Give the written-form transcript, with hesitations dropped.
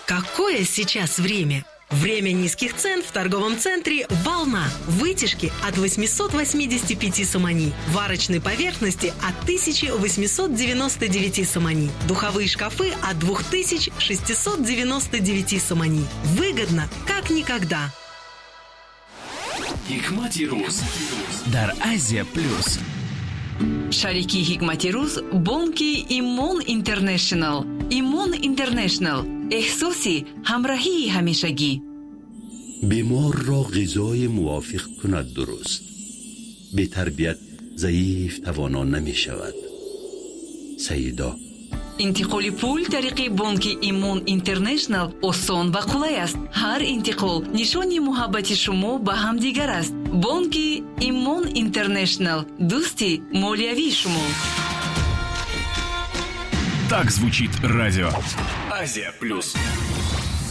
Какое сейчас время? Время низких цен в торговом центре «Волна». Вытяжки от 885 сомани. Варочной поверхности от 1899 сомани. Духовые шкафы от 2699 сомани. Выгодно, как никогда. Hikmati Ruz дар Азия Плюс. Шарики Hikmati Ruz бонки Имон Интернешнл. Имон Интернешнл. احساسی همراهی همیشگی. بیمار را غذای موافق کند درست. به تربیت ضعیف توانا نمی شود. سیدا انتقال پول طریق بانک ایمون اینترنشنل آسان و قلای است. هر انتقال نشانی محبت شما به هم دیگر است. بانک ایمون اینترنشنل، دوستی مالیوی شما. Так звучит радио Азия Плюс.